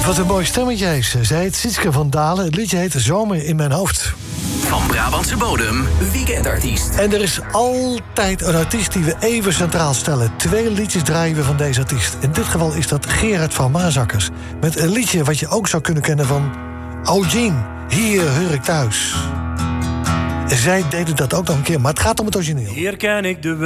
Wat een mooi stemmetje heeft ze. Zij heet Sietske van Dalen. Het liedje heet Zomer in mijn hoofd. Van Brabantse bodem, weekendartiest. En er is altijd een artiest die we even centraal stellen. 2 liedjes draaien we van deze artiest. In dit geval is dat Gerard van Maasakkers. Met een liedje wat je ook zou kunnen kennen van Eugene. Hier hoor ik thuis. Zij deden dat ook nog een keer, maar het gaat om het origineel. Hier ken ik de